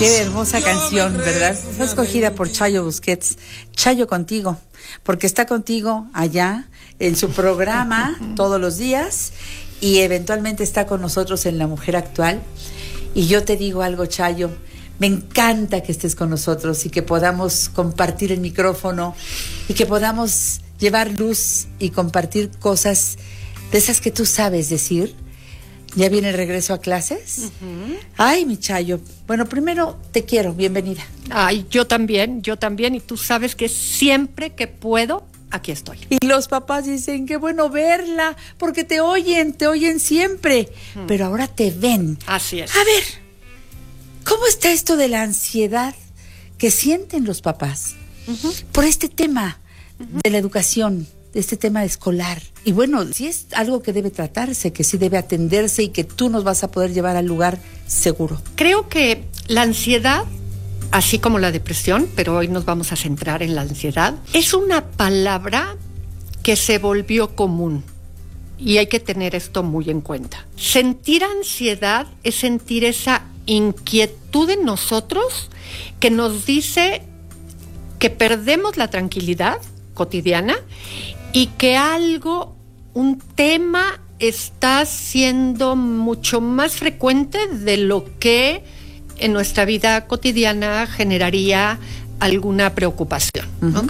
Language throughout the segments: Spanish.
Qué hermosa canción, ¿verdad? Fue escogida por Chayo Busquets. Chayo contigo, porque está contigo allá en su programa todos los días y eventualmente está con nosotros en La Mujer Actual. Y yo te digo algo, Chayo, me encanta que estés con nosotros y que podamos compartir el micrófono y que podamos llevar luz y compartir cosas de esas que tú sabes decir. ¿Ya viene el regreso a clases? Uh-huh. Ay, mi Chayo. Bueno, primero te quiero, bienvenida. Ay, yo también, y tú sabes que siempre que puedo, aquí estoy. Y los papás dicen, qué bueno verla, porque te oyen siempre, pero ahora te ven. Así es. A ver, ¿cómo está esto de la ansiedad que sienten los papás por este tema de la educación, de este tema escolar? Y bueno, sí es algo que debe tratarse, que sí debe atenderse y que tú nos vas a poder llevar al lugar seguro. Creo que la ansiedad, así como la depresión, pero hoy nos vamos a centrar en la ansiedad, es una palabra que se volvió común y hay que tener esto muy en cuenta. Sentir ansiedad es sentir esa inquietud en nosotros que nos dice que perdemos la tranquilidad cotidiana y que un tema está siendo mucho más frecuente de lo que en nuestra vida cotidiana generaría alguna preocupación, ¿ok?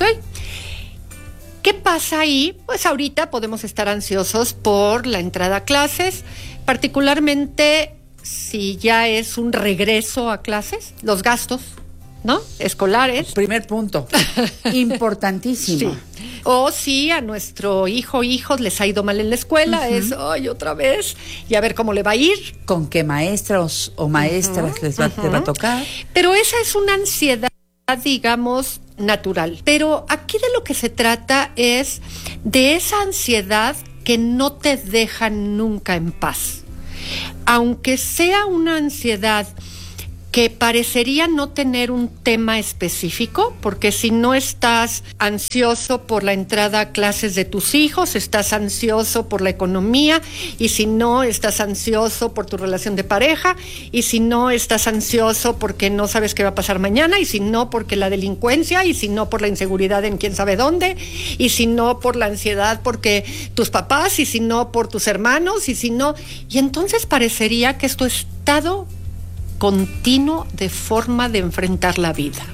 ¿Qué pasa ahí? Pues ahorita podemos estar ansiosos por la entrada a clases, particularmente si ya es un regreso a clases, los gastos, ¿no? Escolares. Primer punto, importantísimo. Sí. O si a nuestro hijos les ha ido mal en la escuela, es, ay, otra vez, y a ver cómo le va a ir. ¿Con qué maestros o maestras les va a tocar? Pero esa es una ansiedad, digamos, natural. Pero aquí de lo que se trata es de esa ansiedad que no te deja nunca en paz. Aunque sea una ansiedad que parecería no tener un tema específico, porque si no estás ansioso por la entrada a clases de tus hijos, estás ansioso por la economía, y si no estás ansioso por tu relación de pareja, y si no estás ansioso porque no sabes qué va a pasar mañana, y si no porque la delincuencia, y si no por la inseguridad en quién sabe dónde, y si no por la ansiedad porque tus papás, y si no por tus hermanos, y si no, y entonces parecería que es tu estado continuo de forma de enfrentar la vida.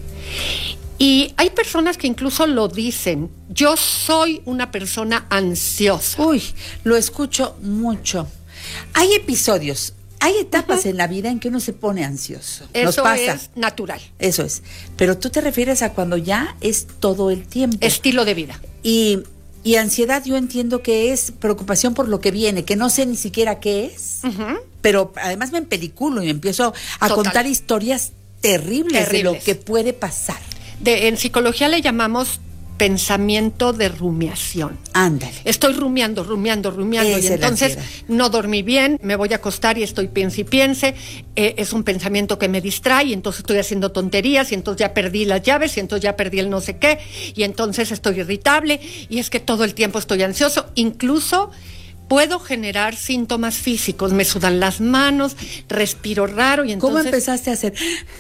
Y hay personas que incluso lo dicen, yo soy una persona ansiosa. Uy, lo escucho mucho. Hay episodios, hay etapas en la vida en que uno se pone ansioso. Nos Eso pasa. es natural. Eso es. Pero tú te refieres a cuando ya es todo el tiempo. Estilo de vida. Y ansiedad yo entiendo que es preocupación por lo que viene, que no sé ni siquiera qué es, pero además me empeliculo y me empiezo a contar historias terribles de lo que puede pasar. En psicología le llamamos pensamiento de rumiación. Ándale. Estoy rumiando, y entonces no dormí bien, me voy a acostar y estoy piense y piense, es un pensamiento que me distrae, y entonces estoy haciendo tonterías, y entonces ya perdí las llaves, y entonces ya perdí el no sé qué, y entonces estoy irritable, y es que todo el tiempo estoy ansioso, incluso puedo generar síntomas físicos, me sudan las manos, respiro raro, y entonces... ¿Cómo empezaste a hacer?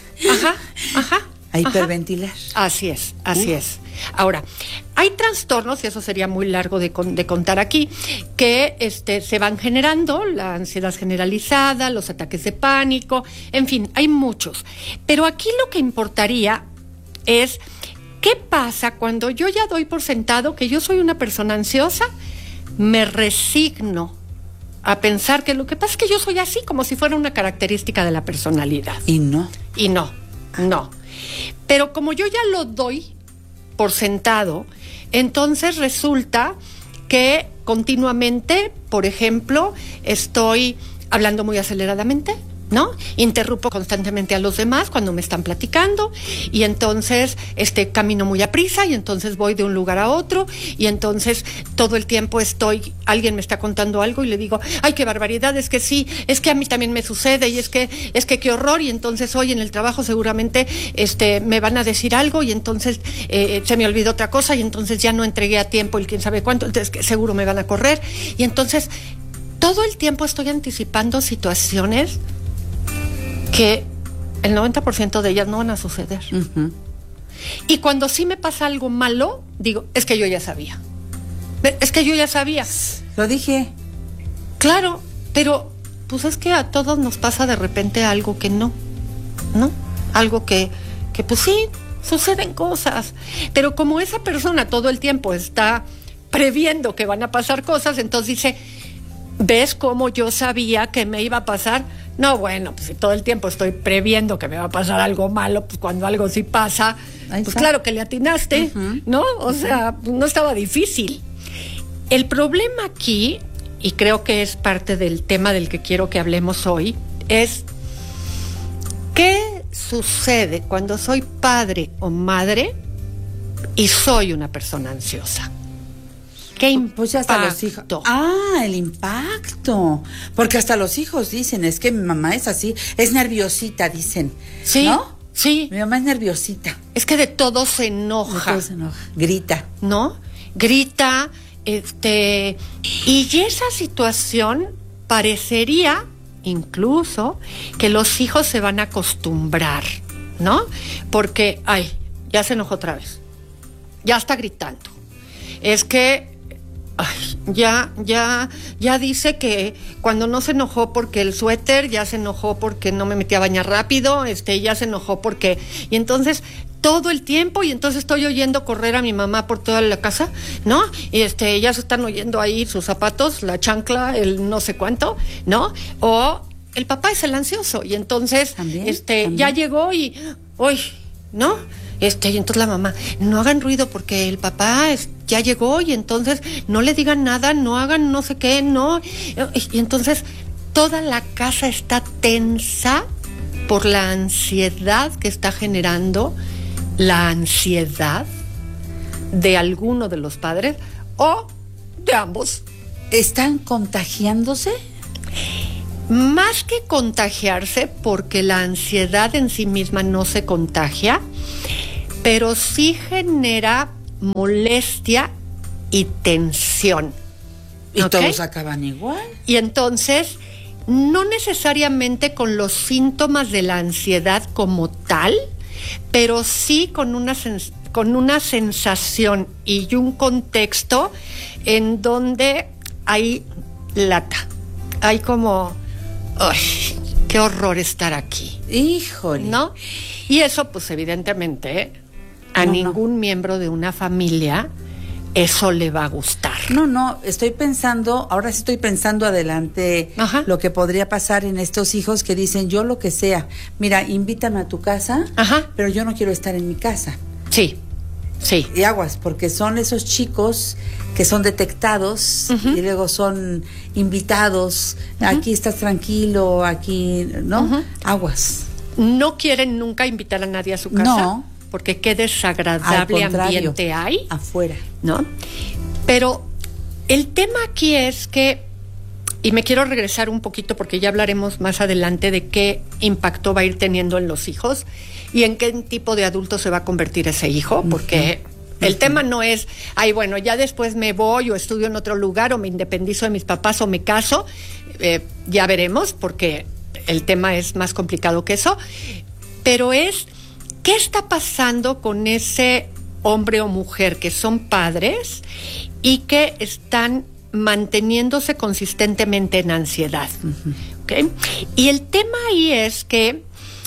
A hiperventilar. Así es. Ahora, hay trastornos, y eso sería muy largo de contar aquí, que se van generando, la ansiedad generalizada, los ataques de pánico, en fin, hay muchos. Pero aquí lo que importaría es, ¿qué pasa cuando yo ya doy por sentado que yo soy una persona ansiosa? Me resigno a pensar que lo que pasa es que yo soy así, como si fuera una característica de la personalidad. Y no. Pero como yo ya lo doy por sentado, entonces resulta que continuamente, por ejemplo, estoy hablando muy aceleradamente, ¿no? Interrumpo constantemente a los demás cuando me están platicando, y entonces camino muy aprisa, y entonces voy de un lugar a otro, y entonces todo el tiempo alguien me está contando algo y le digo, ay, qué barbaridad, es que sí, es que a mí también me sucede, y es que qué horror, y entonces hoy en el trabajo seguramente me van a decir algo, y entonces se me olvidó otra cosa, y entonces ya no entregué a tiempo el quién sabe cuánto, entonces seguro me van a correr, y entonces todo el tiempo estoy anticipando situaciones que el 90% de ellas no van a suceder. Ujú. Y cuando sí me pasa algo malo, digo, es que yo ya sabía. Es que yo ya sabía. Lo dije. Claro, pero pues es que a todos nos pasa de repente algo que no, ¿no? Algo que pues sí, suceden cosas. Pero como esa persona todo el tiempo está previendo que van a pasar cosas, entonces dice, ¿ves cómo yo sabía que me iba a pasar? No, bueno, pues si todo el tiempo estoy previendo que me va a pasar algo malo, pues cuando algo sí pasa, Ahí pues está. claro que le atinaste, ¿no? O sea, no estaba difícil. El problema aquí, y creo que es parte del tema del que quiero que hablemos hoy, es ¿qué sucede cuando soy padre o madre y soy una persona ansiosa? ¿Qué impacto? Pues ya hasta los hijos. El impacto. Porque hasta los hijos dicen, es que mi mamá es así, es nerviosita, dicen. Sí, ¿no? sí. Mi mamá es nerviosita. Es que de todo se enoja. Entonces se enoja. Grita. ¿No? Grita, y esa situación parecería incluso que los hijos se van a acostumbrar, ¿no? Porque, ya se enojó otra vez. Ya está gritando. Es que ya dice que cuando no se enojó porque el suéter, ya se enojó porque no me metí a bañar rápido, ya se enojó porque... Y entonces todo el tiempo, y entonces estoy oyendo correr a mi mamá por toda la casa, ¿no? Y ya se están oyendo ahí sus zapatos, la chancla, el no sé cuánto, ¿no? O el papá es el ansioso, y entonces ¿También? Ya llegó y... ¡Uy! ¿No? Y entonces la mamá, no hagan ruido porque el papá ya llegó, y entonces no le digan nada, no hagan no sé qué, no. Y entonces toda la casa está tensa por la ansiedad que está generando la ansiedad de alguno de los padres o de ambos. ¿Están contagiándose? Más que contagiarse, porque la ansiedad en sí misma no se contagia, pero sí genera molestia y tensión. Y ¿Ok? todos acaban igual. Y entonces, no necesariamente con los síntomas de la ansiedad como tal, pero sí con una sensación y un contexto en donde hay lata. Hay como, ¡ay, qué horror estar aquí! Híjole. ¿No? Y eso, pues evidentemente, a ningún miembro de una familia eso le va a gustar. No, estoy pensando, ahora sí estoy pensando adelante. Ajá. Lo que podría pasar en estos hijos que dicen, yo lo que sea, mira, invítame a tu casa, Ajá. pero yo no quiero estar en mi casa. Sí. Y aguas, porque son esos chicos que son detectados y luego son invitados, aquí estás tranquilo, aquí, ¿no? Aguas. No quieren nunca invitar a nadie a su casa. No. Porque qué Al desagradable contrario, ambiente hay, afuera. ¿no? Pero el tema aquí es que, y me quiero regresar un poquito porque ya hablaremos más adelante de qué impacto va a ir teniendo en los hijos y en qué tipo de adulto se va a convertir ese hijo, porque el tema no es, bueno, ya después me voy o estudio en otro lugar o me independizo de mis papás o me caso, ya veremos, porque el tema es más complicado que eso, pero es, ¿qué está pasando con ese hombre o mujer que son padres y que están manteniéndose consistentemente en ansiedad? ¿Okay? Y el tema ahí es que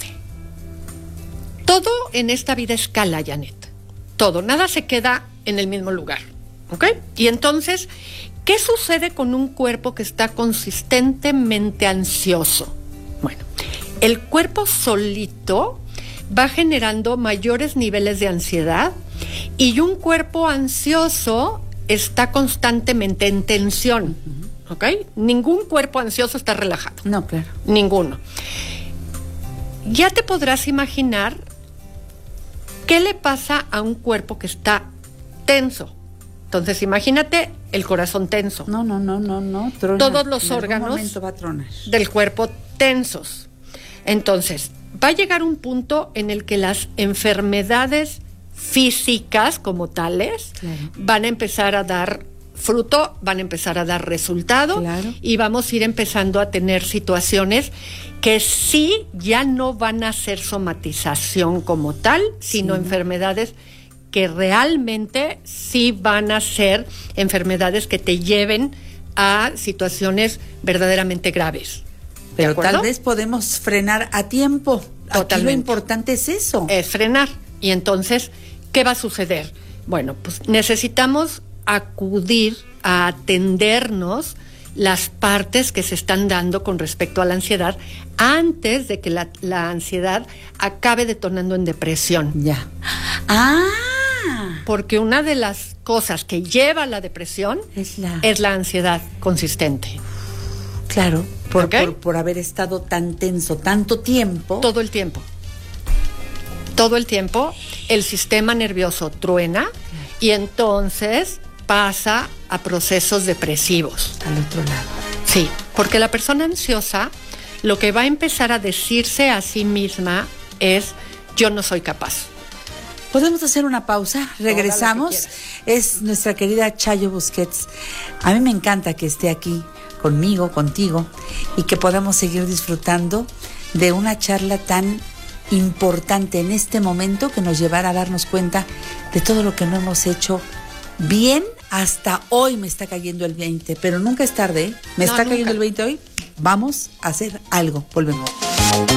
todo en esta vida escala, Janet. Todo, nada se queda en el mismo lugar. ¿Ok? Y entonces, ¿qué sucede con un cuerpo que está consistentemente ansioso? Bueno, el cuerpo solito va generando mayores niveles de ansiedad, y un cuerpo ansioso está constantemente en tensión. ¿Ok? Ningún cuerpo ansioso está relajado. No, claro. Ninguno. Ya te podrás imaginar qué le pasa a un cuerpo que está tenso. Entonces, imagínate el corazón tenso. No. Trona. Todos los En algún órganos momento va a tronar. del cuerpo tensos. Entonces, va a llegar un punto en el que las enfermedades físicas como tales Claro. van a empezar a dar fruto, van a empezar a dar resultado, claro, y vamos a ir empezando a tener situaciones que sí ya no van a ser somatización como tal, sino enfermedades que realmente sí van a ser enfermedades que te lleven a situaciones verdaderamente graves. Pero tal vez podemos frenar a tiempo. Totalmente. Aquí lo importante es eso. Es frenar. Y entonces, ¿qué va a suceder? Bueno, pues necesitamos acudir a atendernos las partes que se están dando con respecto a la ansiedad antes de que la ansiedad acabe detonando en depresión. Ya. Porque una de las cosas que lleva a la depresión es la ansiedad consistente. Claro, ¿Okay? por haber estado tan tenso tanto tiempo. Todo el tiempo. Todo el tiempo el sistema nervioso truena y entonces pasa a procesos depresivos. Al otro lado. Sí, porque la persona ansiosa lo que va a empezar a decirse a sí misma es: yo no soy capaz. ¿Podemos hacer una pausa? Regresamos. Es nuestra querida Chayo Busquets. A mí me encanta que esté aquí conmigo, contigo, y que podamos seguir disfrutando de una charla tan importante en este momento, que nos llevará a darnos cuenta de todo lo que no hemos hecho bien. Hasta hoy me está cayendo el 20, pero nunca es tarde, ¿eh? Me está cayendo el 20 hoy. Vamos a hacer algo. Volvemos.